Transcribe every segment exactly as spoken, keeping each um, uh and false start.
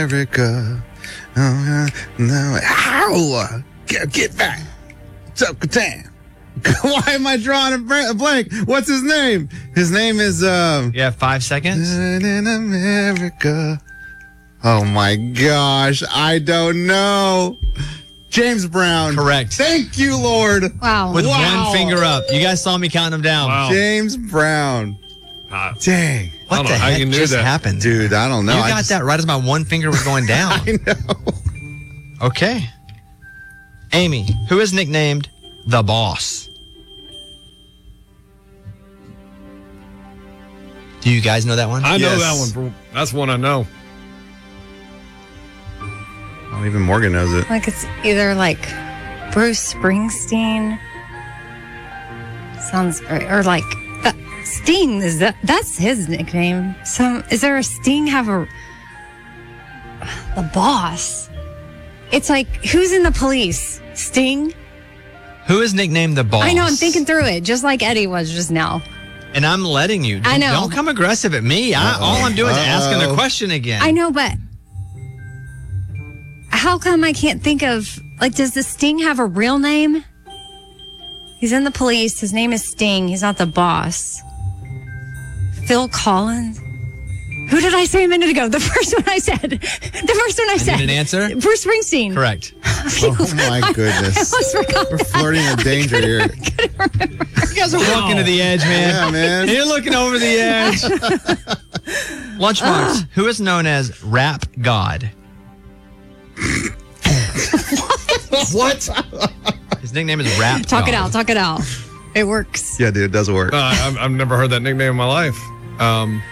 America. Oh, no. Ow! Get, get back. What's up, Catan? Why am I drawing a blank? What's his name? His name is, um... You have five seconds? In America. Oh, my gosh. I don't know. James Brown. Correct. Thank you, Lord. Wow. With Wow. one finger up. You guys saw me counting them down. Wow. James Brown. Uh, Dang. I What don't the know how heck you knew just that. happened? Dude, I don't know. You I got just- that right as my one finger was going down. I know. Okay. Amy, who is nicknamed the Boss? Do you guys know that one? I know Yes. that one. For, that's one I know. Oh, even Morgan knows it. Like it's either like Bruce Springsteen. Sounds or like uh, Sting. Is that that's his nickname? Some is there a Sting have a the Boss? It's like who's in the Police? Sting. Who is nicknamed the Boss? I know. I'm thinking through it, just like Eddie was just now. And I'm letting you. I know. Don't come aggressive at me. I, all I'm doing is asking the Uh-oh. question again. I know, but how come I can't think of like? Does the Sting have a real name? He's in the Police. His name is Sting. He's not the Boss. Phil Collins. Who did I say a minute ago? The first one I said. The first one I, I said. need an answer? Bruce Springsteen. Correct. Oh, my goodness. I almost forgot. We're flirting with danger here. You guys are walking to the edge, man. Yeah, man. You're looking over the edge. Lunchbox, who is known as Rap God? What? His nickname is Rap Talk God. it out. Talk it out. It works. Yeah, dude, it does work. Uh, I've, I've never heard that nickname in my life. Um,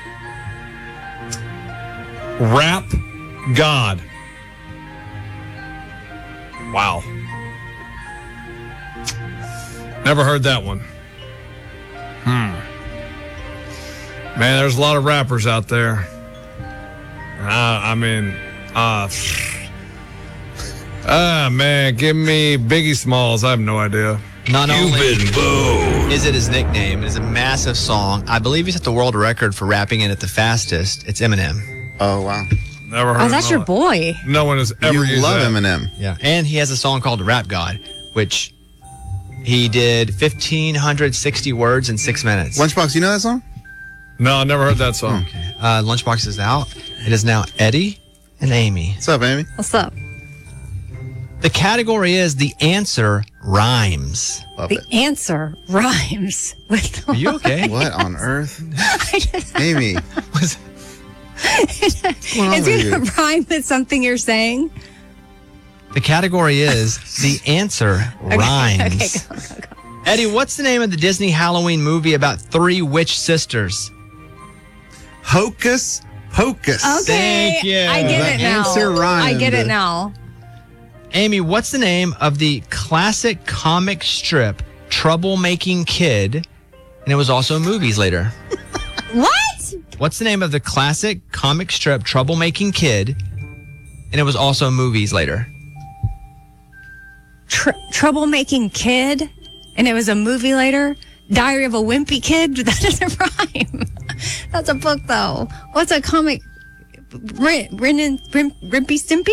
Rap God. Wow. Never heard that one. Hmm. Man, there's a lot of rappers out there. Uh, I mean, uh, ah, man, give me Biggie Smalls. I have no idea. Not only is it his nickname, it is a massive song. I believe he set the world record for rapping in it the fastest. It's Eminem. Oh, wow. Never heard Oh, of that's no- your boy. No one has ever You used love that. Eminem. Yeah. And he has a song called Rap God, which he did fifteen sixty words in six minutes. Lunchbox, you know that song? No, I never heard that song. Uh, Lunchbox is out. It is now Eddie and Amy. What's up, Amy? What's up? The category is the answer rhymes. Love The it. answer rhymes with. Are you okay? What on earth? Amy. Was- What's going on It's with going you? to rhyme with something you're saying. the category is the answer rhymes. Okay, go, go, go. Eddie, what's the name of the Disney Halloween movie about three witch sisters? Hocus Pocus. Okay, Thank you. I get The it now. answer I get rhymed. it now. Amy, what's the name of the classic comic strip Troublemaking Kid? And it was also movies later. What? What's the name of the classic comic strip Troublemaking Kid? And it was also movies later. Tr- troublemaking kid, and it was a movie later. Diary of a Wimpy Kid. That doesn't rhyme. That's a book, though. What's a comic? Rin, Rin and Rim, Rimpy Stimpy.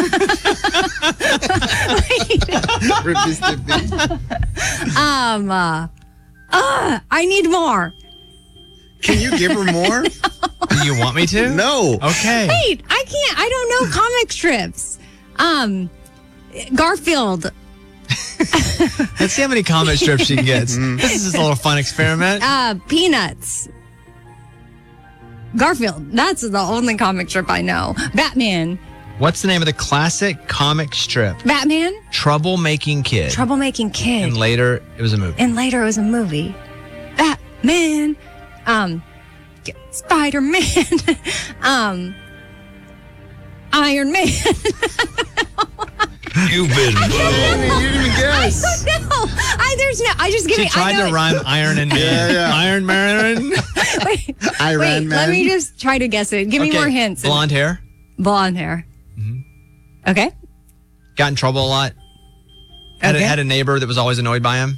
Rippy Stimpy. um. Uh, uh, I need more. Can you give her more? Do you want me to? No. Okay. Wait, I can't. I don't know comic strips. Um, Garfield. Let's see how many comic strips she gets. This is just a little fun experiment. Uh, Peanuts. Garfield. That's the only comic strip I know. Batman. What's the name of the classic comic strip Batman. Troublemaking Kid? Troublemaking Kid. And later, it was a movie. And later it was a movie. Batman. Um, Spider-Man. um, Iron Man. You've been Amy, you didn't even guess. no, I there's no. I just give She me. tried I know to it. rhyme Iron and Man. Yeah, yeah. Iron Man. Wait, Iron wait, Man. let me just try to guess it. Give me Okay, more hints. Blonde hair. Blonde hair. Okay. Got in trouble a lot. Had, Okay. a, had a neighbor that was always annoyed by him.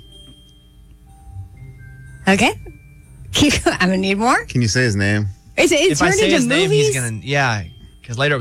Okay. Keep. I'm gonna need more. Can you say his name? It's, it's If I turned say into his movies. name, he's gonna yeah. Because later it was